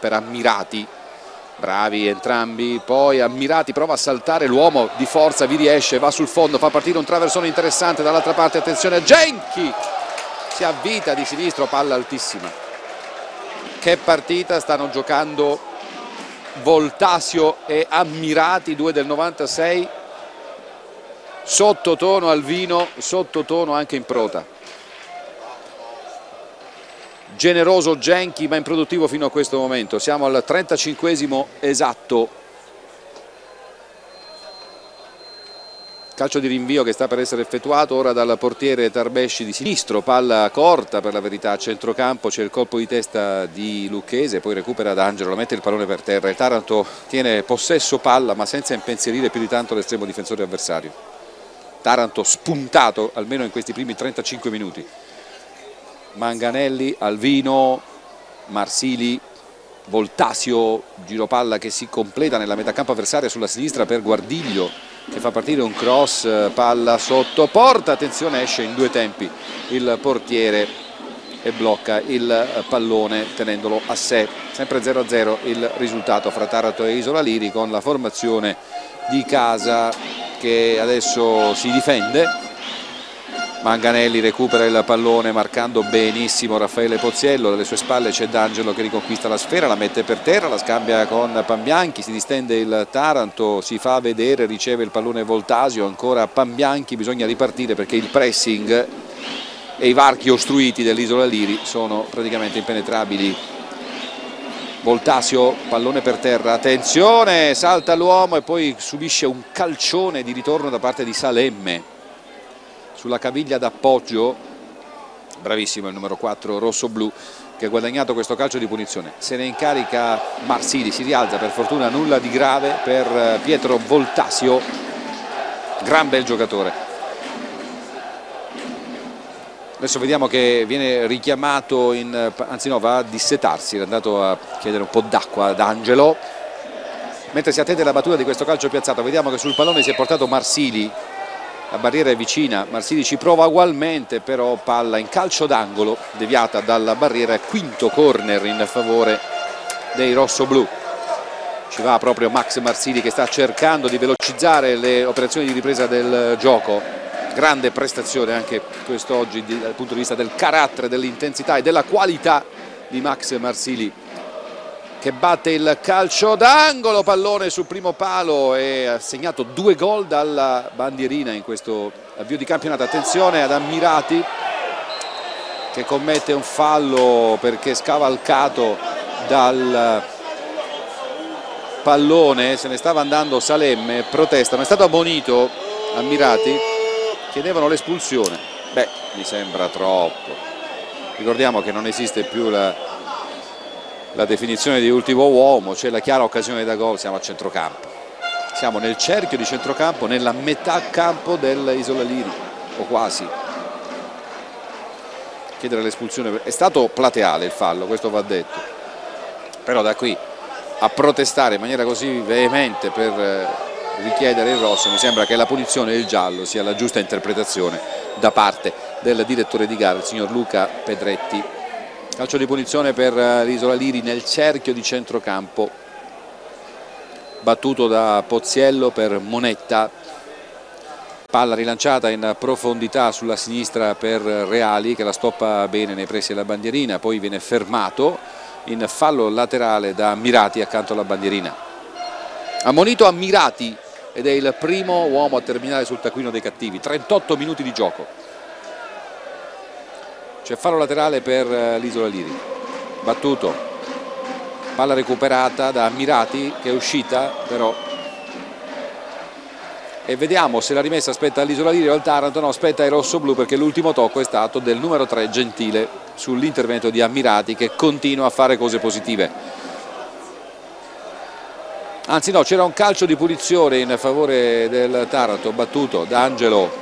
per Ammirati. Bravi entrambi, poi Ammirati prova a saltare, l'uomo di forza vi riesce, va sul fondo, fa partire un traversone interessante dall'altra parte, attenzione a Genchi, si avvita di sinistro, palla altissima. Che partita stanno giocando Voltasio e Ammirati, 2 del 96, sottotono al vino, sottotono anche in prota. Generoso Genchi ma improduttivo fino a questo momento. Siamo al 35esimo esatto. Calcio di rinvio che sta per essere effettuato ora dal portiere Tarbesci di sinistro, palla corta per la verità a centrocampo, c'è il colpo di testa di Lucchese, poi recupera D'Angelo, lo mette il pallone per terra, il Taranto tiene possesso palla ma senza impensierire più di tanto l'estremo difensore avversario. Taranto spuntato almeno in questi primi 35 minuti. Manganelli, Alvino, Marsili, Voltasio, giro palla che si completa nella metacampo avversaria sulla sinistra per Guardiglio che fa partire un cross, palla sotto porta, attenzione, esce in due tempi il portiere e blocca il pallone tenendolo a sé. Sempre 0-0 il risultato fra Taranto e Isola Liri, con la formazione di casa che adesso si difende. Manganelli recupera il pallone marcando benissimo Raffaele Pozziello, alle sue spalle c'è D'Angelo che riconquista la sfera, la mette per terra, la scambia con Pambianchi, si distende il Taranto, si fa vedere, riceve il pallone Voltasio, ancora Pambianchi, bisogna ripartire perché il pressing e i varchi ostruiti dell'Isola Liri sono praticamente impenetrabili. Voltasio, pallone per terra, attenzione, salta l'uomo e poi subisce un calcione di ritorno da parte di Salemme sulla caviglia d'appoggio. Bravissimo il numero 4 rosso-blu che ha guadagnato questo calcio di punizione. Se ne incarica Marsili, si rialza, per fortuna nulla di grave per Pietro Voltasio, gran bel giocatore. Adesso vediamo che viene richiamato anzi no, va a dissetarsi, è andato a chiedere un po' d'acqua ad Angelo. Mentre si attende la battuta di questo calcio piazzato, vediamo che sul pallone si è portato Marsili. La barriera è vicina, Marsili ci prova ugualmente, però palla in calcio d'angolo, deviata dalla barriera, quinto corner in favore dei rossoblù. Ci va proprio Max Marsili che sta cercando di velocizzare le operazioni di ripresa del gioco. Grande prestazione anche quest'oggi dal punto di vista del carattere, dell'intensità e della qualità di Max Marsili, che batte il calcio d'angolo, pallone sul primo palo e ha segnato 2 gol dalla bandierina in questo avvio di campionato. Attenzione ad Ammirati che commette un fallo perché scavalcato dal pallone, se ne stava andando Salemme, protestano, è stato ammonito Ammirati, chiedevano l'espulsione. Beh, mi sembra troppo. Ricordiamo che non esiste più la definizione di ultimo uomo, c'è la chiara occasione da gol, siamo a centrocampo, siamo nel cerchio di centrocampo, nella metà campo dell'Isola Liri, o quasi. Chiedere l'espulsione, è stato plateale il fallo, questo va detto, però da qui a protestare in maniera così veemente per richiedere il rosso, mi sembra che la punizione e il giallo sia la giusta interpretazione da parte del direttore di gara, il signor Luca Pedretti. Calcio di punizione per l'Isola Liri nel cerchio di centrocampo, battuto da Pozziello per Monetta, palla rilanciata in profondità sulla sinistra per Reali che la stoppa bene nei pressi della bandierina, poi viene fermato in fallo laterale da Ammirati accanto alla bandierina. Ammonito Ammirati ed è il primo uomo a terminare sul taccuino dei cattivi, 38 minuti di gioco. C'è fallo laterale per l'Isola Liri, battuto, palla recuperata da Ammirati che è uscita però, e vediamo se la rimessa aspetta all'Isola Liri o al Taranto. No, aspetta ai rossoblù perché l'ultimo tocco è stato del numero 3 Gentile sull'intervento di Ammirati che continua a fare cose positive. Anzi no, c'era un calcio di punizione in favore del Taranto, battuto da Angelo,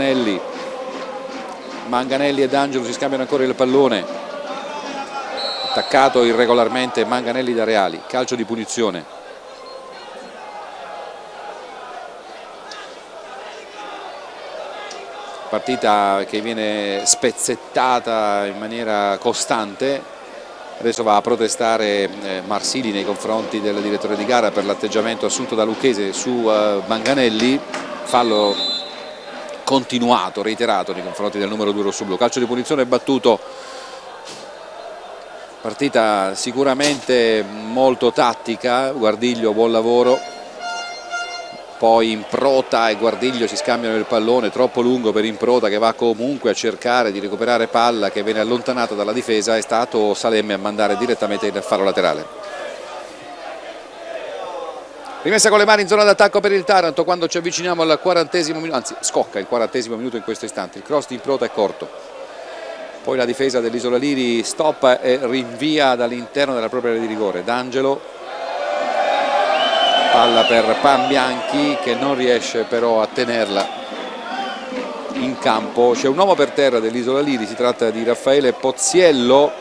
Manganelli ed Angelo si scambiano ancora il pallone, attaccato irregolarmente Manganelli da Reali, calcio di punizione. Partita che viene spezzettata in maniera costante Adesso va a protestare Marsili nei confronti del direttore di gara per l'atteggiamento assunto da Lucchese su Manganelli. Fallo continuato, reiterato nei confronti del numero 2 rossoblu. Calcio di punizione battuto. Partita sicuramente molto tattica, Guardiglio buon lavoro, poi Improta e Guardiglio si scambiano il pallone, troppo lungo per Improta che va comunque a cercare di recuperare palla che viene allontanata dalla difesa. È stato Salemme a mandare direttamente il fallo laterale. Rimessa con le mani in zona d'attacco per il Taranto quando ci avviciniamo al 40esimo minuto, anzi scocca il 40esimo minuto in questo istante. Il cross di Improta è corto. Poi la difesa dell'Isola Liri stoppa e rinvia dall'interno della propria area di rigore. D'Angelo, palla per Pambianchi che non riesce però a tenerla in campo. C'è un uomo per terra dell'Isola Liri, si tratta di Raffaele Pozziello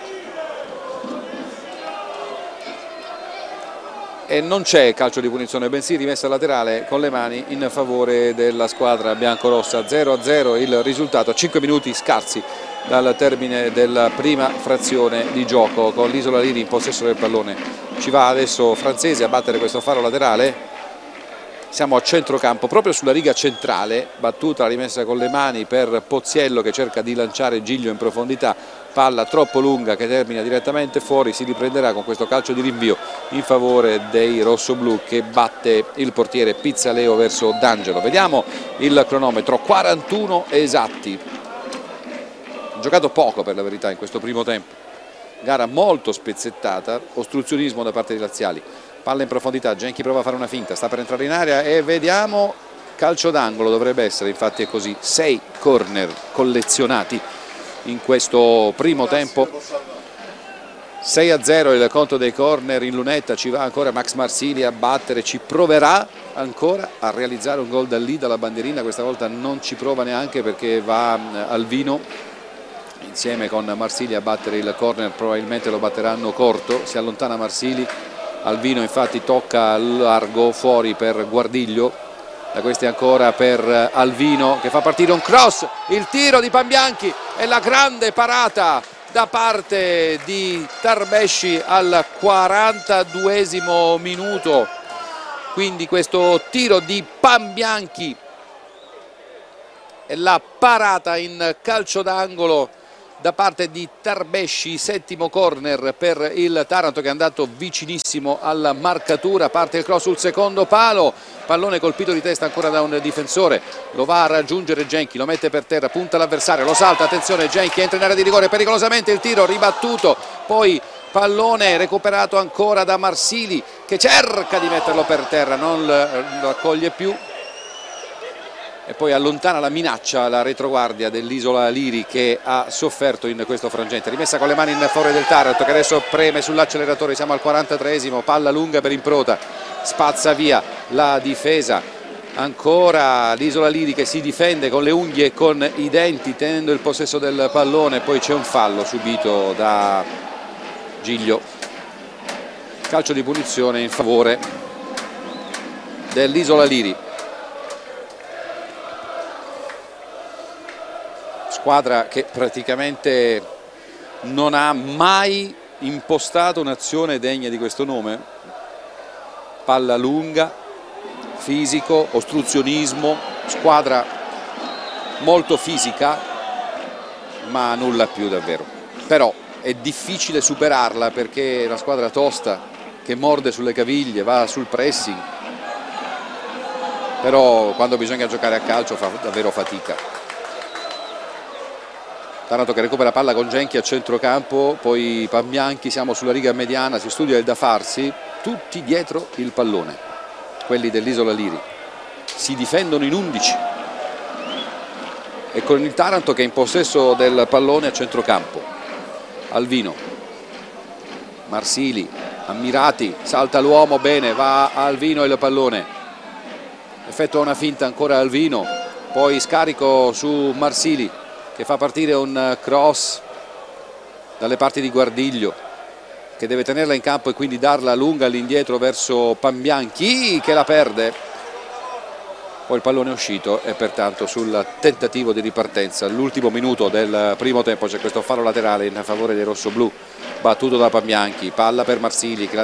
e non c'è calcio di punizione, bensì rimessa laterale con le mani in favore della squadra biancorossa. 0-0 il risultato, 5 minuti scarsi dal termine della prima frazione di gioco, con l'Isola Liri in possesso del pallone. Ci va adesso Franzese a battere questo fallo laterale. Siamo a centrocampo, proprio sulla riga centrale, battuta la rimessa con le mani per Pozziello che cerca di lanciare Giglio in profondità, palla troppo lunga che termina direttamente fuori. Si riprenderà con questo calcio di rinvio in favore dei rossoblù che batte il portiere Pizzaleo verso D'Angelo. Vediamo il cronometro, 41 esatti. Giocato poco per la verità in questo primo tempo, gara molto spezzettata, ostruzionismo da parte dei laziali. Palla in profondità, Genchi prova a fare una finta, sta per entrare in area e vediamo calcio d'angolo, dovrebbe essere, infatti è così. 6 corner collezionati in questo primo tempo. 6-0 il conto dei corner in lunetta. Ci va ancora Max Marsili a battere, ci proverà ancora a realizzare un gol da lì dalla bandierina. Questa volta non ci prova neanche perché va Alvino insieme con Marsili a battere il corner, probabilmente lo batteranno corto. Si allontana Marsili, Alvino infatti tocca largo fuori per Guardiglio. Da questi ancora per Alvino che fa partire un cross, il tiro di Pambianchi e la grande parata da parte di Tarbesci al 42esimo minuto. Quindi questo tiro di Pambianchi e la parata in calcio d'angolo da parte di Tarbesci, settimo corner per il Taranto che è andato vicinissimo alla marcatura. Parte il cross sul secondo palo, pallone colpito di testa ancora da un difensore, lo va a raggiungere Genchi, lo mette per terra, punta l'avversario, lo salta, attenzione Genchi, entra in area di rigore pericolosamente, il tiro ribattuto, poi pallone recuperato ancora da Marsili che cerca di metterlo per terra, non lo accoglie più. E poi allontana la minaccia la retroguardia dell'Isola Liri che ha sofferto in questo frangente. Rimessa con le mani in favore del Taranto che adesso preme sull'acceleratore. Siamo al 43esimo, palla lunga per Improta, spazza via la difesa. Ancora l'Isola Liri che si difende con le unghie e con i denti tenendo il possesso del pallone. Poi c'è un fallo subito da Giglio, calcio di punizione in favore dell'Isola Liri. Squadra che praticamente non ha mai impostato un'azione degna di questo nome. Palla lunga, fisico, ostruzionismo, squadra molto fisica ma nulla più davvero. Però è difficile superarla perché è una squadra tosta che morde sulle caviglie, va sul pressing, però quando bisogna giocare a calcio fa davvero fatica. Taranto che recupera palla con Genchi a centrocampo, poi Pambianchi, siamo sulla riga mediana, si studia il da farsi, tutti dietro il pallone, quelli dell'Isola Liri, si difendono in 11 e con il Taranto che è in possesso del pallone a centrocampo. Alvino, Marsili, Ammirati, salta l'uomo, bene, va Alvino il pallone, effettua una finta ancora Alvino, poi scarico su Marsili che fa partire un cross dalle parti di Guardiglio che deve tenerla in campo e quindi darla lunga all'indietro verso Pambianchi che la perde. poi il pallone è uscito e pertanto sul tentativo di ripartenza, all'ultimo minuto del primo tempo c'è questo fallo laterale in favore dei rossoblù battuto da Pambianchi, palla per Marsili che la